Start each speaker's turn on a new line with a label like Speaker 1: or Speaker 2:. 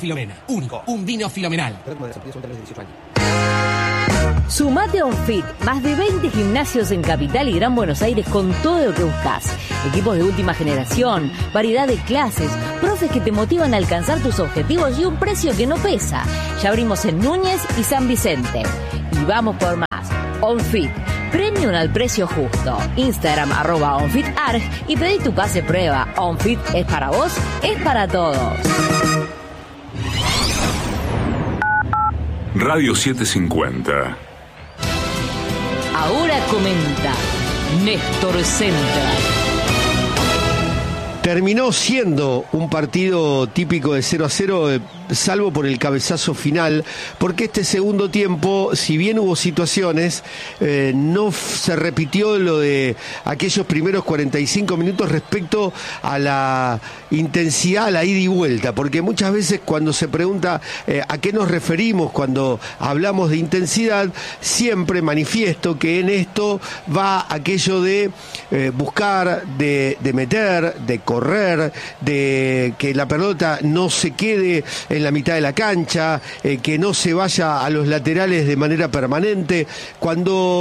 Speaker 1: Filomena. Único. Un vino Filomenal.
Speaker 2: Sumate a OnFit, más de 20 gimnasios en Capital y Gran Buenos Aires con todo lo que buscas. Equipos de última generación, variedad de clases, profes que te motivan a alcanzar tus objetivos y un precio que no pesa. Ya abrimos en Núñez y San Vicente. Y vamos por más. OnFit, premium al precio justo. Instagram @OnFitArg y pedí tu pase prueba. OnFit es para vos, es para todos.
Speaker 3: Radio 750.
Speaker 2: Ahora comenta Néstor Central.
Speaker 4: Terminó siendo un partido típico de 0-0, salvo por el cabezazo final, porque este segundo tiempo, si bien hubo situaciones, no se repitió lo de aquellos primeros 45 minutos respecto a la intensidad, a la ida y vuelta, porque muchas veces cuando se pregunta a qué nos referimos cuando hablamos de intensidad, siempre manifiesto que en esto va aquello de buscar, de meter, de correr, de que la pelota no se quede en la mitad de la cancha, que no se vaya a los laterales de manera permanente. Cuando